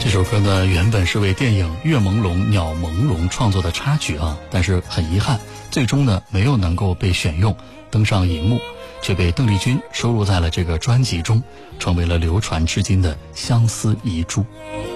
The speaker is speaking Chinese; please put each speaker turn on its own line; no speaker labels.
这首歌呢，原本是为电影《月朦胧鸟朦胧》创作的插曲啊，但是很遗憾，最终呢没有能够被选用登上荧幕，却被邓丽君收录在了这个专辑中，成为了流传至今的相思遗珠。